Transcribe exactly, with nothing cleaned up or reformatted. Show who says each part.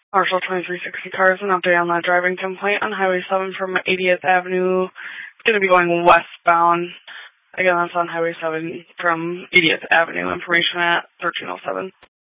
Speaker 1: Marshall twenty-three sixty cars, an update on that driving complaint on Highway seven from eightieth Avenue. It's going to be going westbound. Again, that's on Highway seven from eightieth Avenue. Information at thirteen oh seven.